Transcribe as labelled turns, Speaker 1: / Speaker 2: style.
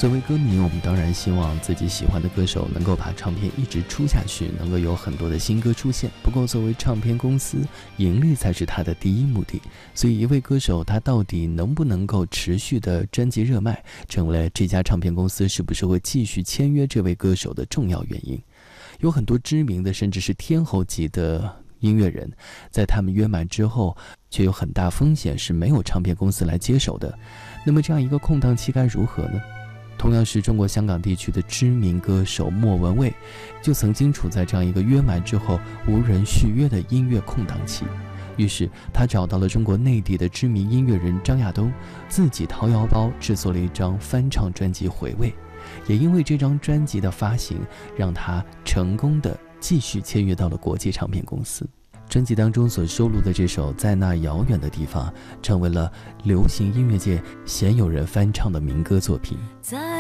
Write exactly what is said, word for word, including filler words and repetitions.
Speaker 1: 作为歌迷，我们当然希望自己喜欢的歌手能够把唱片一直出下去，能够有很多的新歌出现。不过作为唱片公司，盈利才是他的第一目的，所以一位歌手他到底能不能够持续的专辑热卖，成为了这家唱片公司是不是会继续签约这位歌手的重要原因。有很多知名的甚至是天后级的音乐人，在他们约满之后却有很大风险是没有唱片公司来接手的。那么这样一个空档期该如何呢？同样是中国香港地区的知名歌手莫文蔚，就曾经处在这样一个约满之后无人续约的音乐空档期。于是他找到了中国内地的知名音乐人张亚东，自己掏腰包制作了一张翻唱专辑《回味》。也因为这张专辑的发行，让他成功的继续签约到了国际唱片公司。专辑当中所收录的这首《在那遥远的地方》成为了流行音乐界鲜有人翻唱的民歌作品。
Speaker 2: 在